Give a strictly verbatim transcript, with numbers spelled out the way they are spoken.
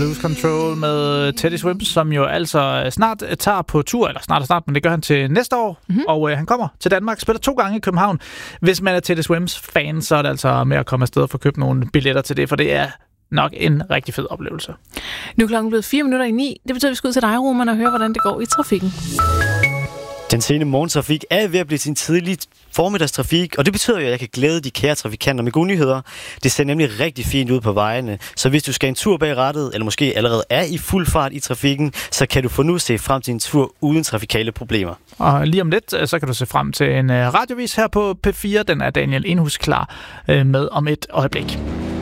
Lose Control med Teddy Swims, som jo altså snart tager på tur, eller snart og snart, men det gør han til næste år, mm-hmm. og øh, han kommer til Danmark, spiller to gange i København. Hvis man er Teddy Swims-fan, så er det altså med at komme afsted og få købt nogle billetter til det, for det er nok en rigtig fed oplevelse. Nu er klokken blevet fire minutter i ni. Det betyder, at vi skal ud til dig, Roman, og høre, hvordan det går i trafikken. Den sene morgentrafik er ved at blive sin tidlige formiddagstrafik, og det betyder jo, at jeg kan glæde de kære trafikanter med gode nyheder. Det ser nemlig rigtig fint ud på vejene, så hvis du skal en tur bag rattet, eller måske allerede er i fuld fart i trafikken, så kan du for nu se frem til en tur uden trafikale problemer. Og lige om lidt, så kan du se frem til en radiovis her på P fire. Den er Daniel Enhus klar med om et øjeblik.